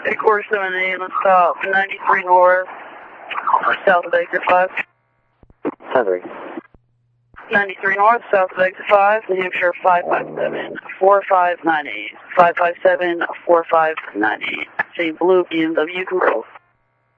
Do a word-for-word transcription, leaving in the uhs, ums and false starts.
Hey, course seven eight, let's stop ninety-three north, south of exit five. Henry. ninety-three north, south of exit five, New Hampshire five five seven, four five nine eight. five five seven, four five nine eight. Say Blue B M W control.